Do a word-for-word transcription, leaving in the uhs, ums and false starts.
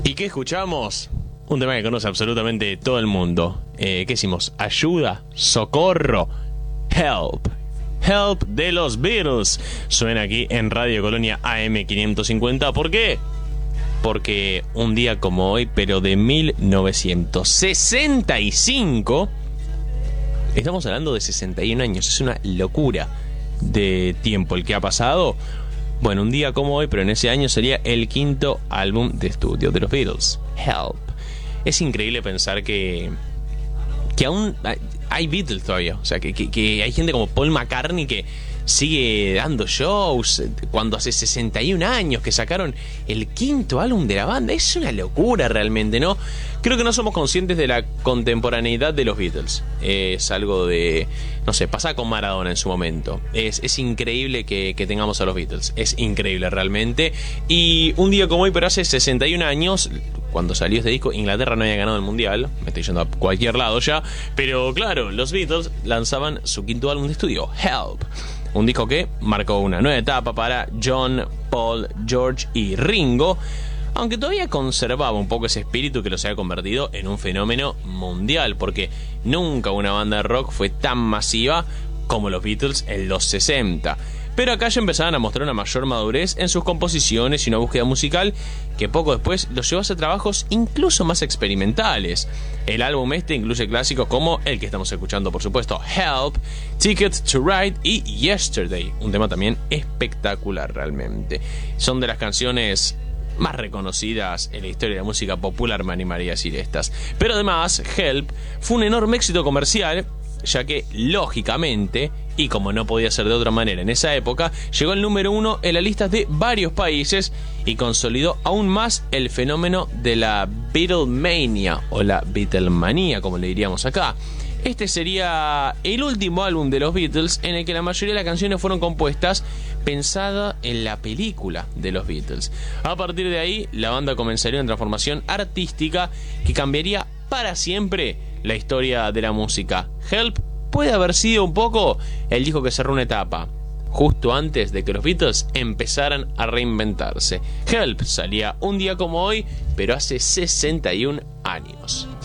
¿Y qué escuchamos? Un tema que conoce absolutamente todo el mundo. Eh, ¿Qué hicimos? Ayuda, socorro, help. Help de los Beatles. Suena aquí en Radio Colonia A M quinientos cincuenta. ¿Por qué? Porque un día como hoy, pero de mil novecientos sesenta y cinco, estamos hablando de sesenta y un años. Es una locura de tiempo el que ha pasado. Bueno, un día como hoy, pero en ese año sería el quinto álbum de estudio de los Beatles, Help. Es increíble pensar que que aún hay, hay Beatles todavía. O sea, que, que, que hay gente como Paul McCartney que sigue dando shows cuando hace sesenta y un años que sacaron el quinto álbum de la banda. Es una locura realmente, ¿no? Creo que no somos conscientes de la contemporaneidad de los Beatles. Es algo de, no sé, pasa con Maradona en su momento. Es, es increíble que, que tengamos a los Beatles. Es increíble realmente. Y un día como hoy, pero hace sesenta y un años, cuando salió este disco, Inglaterra no había ganado el mundial. Me estoy yendo a cualquier lado ya. Pero claro, los Beatles lanzaban su quinto álbum de estudio, Help. Un disco que marcó una nueva etapa para John, Paul, George y Ringo, aunque todavía conservaba un poco ese espíritu que los había convertido en un fenómeno mundial, porque nunca una banda de rock fue tan masiva como los Beatles en los sesenta. Pero acá ya empezaban a mostrar una mayor madurez en sus composiciones y una búsqueda musical que poco después los llevó a hacer trabajos incluso más experimentales. El álbum este incluye clásicos como el que estamos escuchando, por supuesto, Help, Ticket to Ride y Yesterday, un tema también espectacular realmente. Son de las canciones más reconocidas en la historia de la música popular, me animaría a decir estas. Pero además, Help fue un enorme éxito comercial, ya que, lógicamente, y como no podía ser de otra manera en esa época, llegó al número uno en las listas de varios países y consolidó aún más el fenómeno de la Beatlemania, o la Beatlemanía, como le diríamos acá. Este sería el último álbum de los Beatles en el que la mayoría de las canciones fueron compuestas pensada en la película de los Beatles. A partir de ahí, la banda comenzaría una transformación artística que cambiaría para siempre la historia de la música. Help puede haber sido un poco el disco que cerró una etapa, justo antes de que los Beatles empezaran a reinventarse. Help salía un día como hoy, pero hace sesenta y un años.